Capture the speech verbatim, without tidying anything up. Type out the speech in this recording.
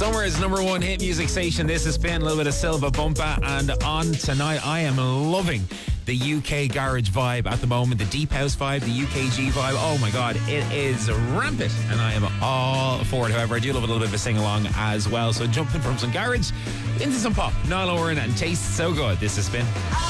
Summer's number one hit music station. This has been a little bit of Silva Bumpa, and on tonight I am loving the U K garage vibe at the moment, the deep house vibe, the U K G vibe. Oh my god, it is rampant and I am all for it. However, I do love a little bit of a sing-along as well, so jumping from some garage into some pop. Niall Oren and Taste So Good. This has been